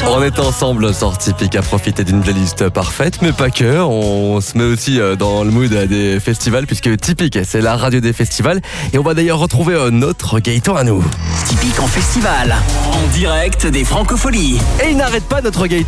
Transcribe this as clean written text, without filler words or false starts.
On est ensemble sur Typique à profiter d'une playlist parfaite, mais pas que. On se met aussi dans le mood des festivals, puisque Typique, c'est la radio des festivals. Et on va d'ailleurs retrouver notre Gaëtan à nous. Typique en festival, en direct des Francopholies. Et il n'arrête pas notre Gaëtan.